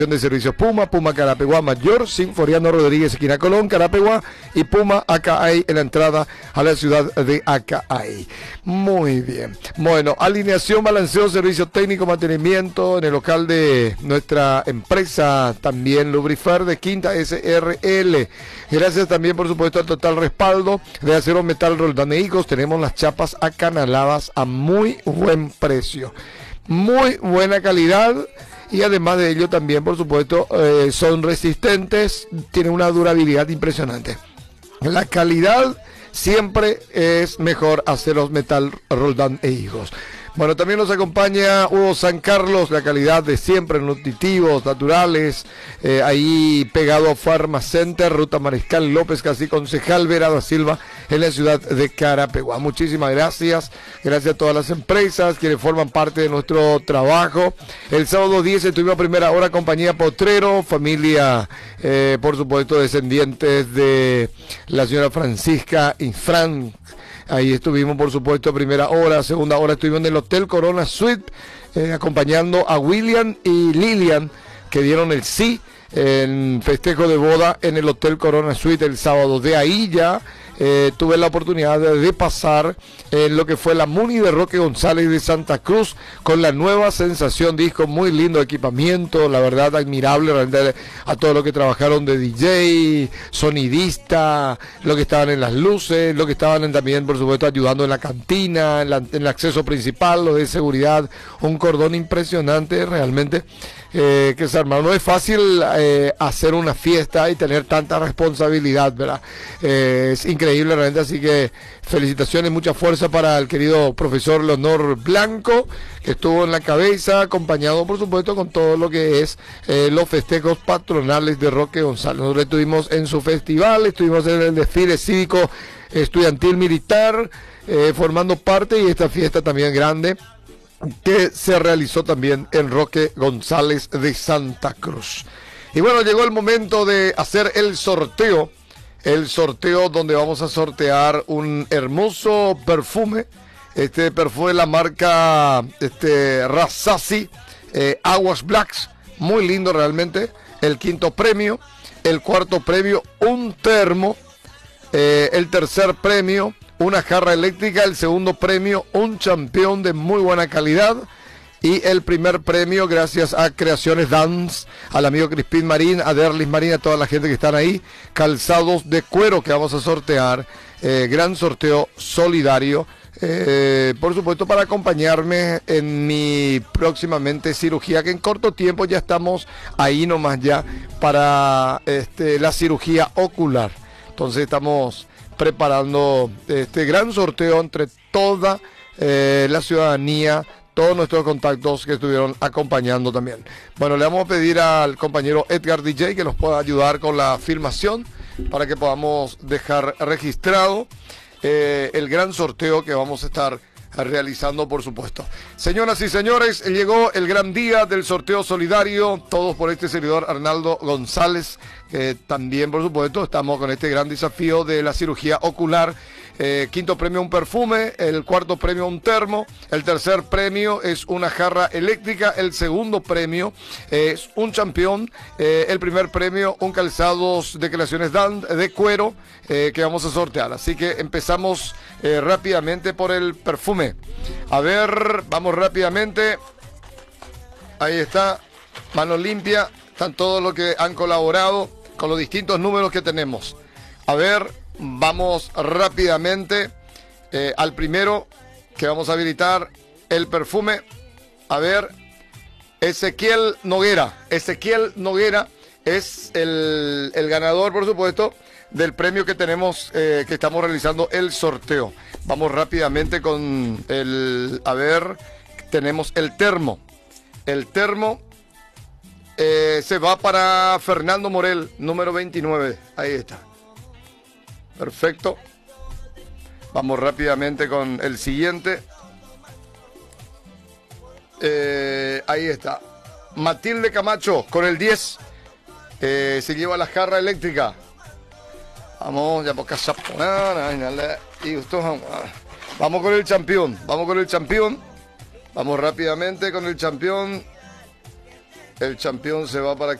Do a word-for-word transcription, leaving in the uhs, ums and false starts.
de servicios Puma, Puma Carapeguá Mayor, Sinforiano Rodríguez, esquina Colón, Carapeguá, y Puma Acaay en la entrada a la ciudad de Acaay. Muy bien. Bueno, alineación, balanceo, servicio técnico, mantenimiento en el local de nuestra empresa, también Lubrifer de Quinta S R L. Gracias también, por supuesto, al total respaldo de Acero Metal Roldán e Higos. Tenemos las chapas acanaladas a muy buen precio. Muy buena calidad. Y además de ello también, por supuesto, eh, son resistentes, tienen una durabilidad impresionante. La calidad siempre es mejor Aceros Metal Roldán e Higos. Bueno, también nos acompaña Hugo San Carlos, la calidad de siempre, nutritivos, naturales, eh, ahí pegado a Pharma Center, Ruta Mariscal López, casi concejal Vera da Silva, en la ciudad de Carapeguá. Muchísimas gracias, gracias a todas las empresas quienes forman parte de nuestro trabajo. El sábado diez estuvimos a primera hora, compañía Potrero, familia, eh, por supuesto, descendientes de la señora Francisca Infran. Ahí estuvimos, por supuesto, primera hora, segunda hora estuvimos en el Hotel Corona Suite, eh, acompañando a William y Lilian, que dieron el sí en festejo de boda en el Hotel Corona Suite el sábado. De ahí ya eh, tuve la oportunidad de, de pasar en lo que fue la Muni de Roque González de Santa Cruz, con la nueva Sensación disco, muy lindo equipamiento, la verdad admirable, realmente, a todos los que trabajaron de D J, sonidista, lo que estaban en las luces, lo que estaban en, también, por supuesto, ayudando en la cantina, en, la, en el acceso principal, lo de seguridad, un cordón impresionante realmente. Eh, que se armaron. No es fácil eh, hacer una fiesta y tener tanta responsabilidad, ¿verdad? Eh, es increíble realmente, así que felicitaciones, mucha fuerza para el querido profesor Leonor Blanco, que estuvo en la cabeza, acompañado por supuesto con todo lo que es eh, los festejos patronales de Roque González. Nosotros estuvimos en su festival, estuvimos en el desfile cívico estudiantil militar, eh, formando parte, y esta fiesta también grande que se realizó también en Roque González de Santa Cruz. Y bueno, llegó el momento de hacer el sorteo, el sorteo donde vamos a sortear un hermoso perfume, este perfume de la marca este, Rasasi, eh, Aguas Blacks, muy lindo realmente. El quinto premio, el cuarto premio, un termo, eh, el tercer premio, una jarra eléctrica, el segundo premio, un champión de muy buena calidad, y el primer premio, gracias a Creaciones Dance, al amigo Crispín Marín, a Derlis Marín, a toda la gente que están ahí, calzados de cuero que vamos a sortear, eh, gran sorteo solidario, eh, por supuesto para acompañarme en mi próximamente cirugía, que en corto tiempo ya estamos ahí nomás ya para este, la cirugía ocular. Entonces estamos preparando este gran sorteo entre toda eh, la ciudadanía, todos nuestros contactos que estuvieron acompañando también. Bueno, le vamos a pedir al compañero Edgar D J que nos pueda ayudar con la filmación para que podamos dejar registrado eh, el gran sorteo que vamos a estar realizando, por supuesto. Señoras y señores, llegó el gran día del sorteo solidario, todos por este servidor Arnaldo González, que también, por supuesto, estamos con este gran desafío de la cirugía ocular. Eh, quinto premio, un perfume. El cuarto premio, un termo. El tercer premio es una jarra eléctrica. El segundo premio es un champión. Eh, el primer premio, un calzados de Creaciones Dan de cuero eh, que vamos a sortear. Así que empezamos eh, rápidamente por el perfume. A ver, vamos rápidamente. Ahí está, mano limpia. Están todos los que han colaborado con los distintos números que tenemos. A ver, vamos rápidamente eh, al primero que vamos a habilitar el perfume. A ver, Ezequiel Noguera. Ezequiel Noguera es el, el ganador, por supuesto, del premio que tenemos, eh, que estamos realizando el sorteo. Vamos rápidamente con el, a ver, tenemos el termo. El termo eh, se va para Fernando Morel, número veintinueve. Ahí está. Perfecto. Vamos rápidamente con el siguiente. Eh, ahí está. Matilde Camacho con el diez. Eh, se lleva la jarra eléctrica. Vamos, ya por casa. Vamos con el campeón. Vamos con el campeón. Vamos rápidamente con el campeón. El campeón se va para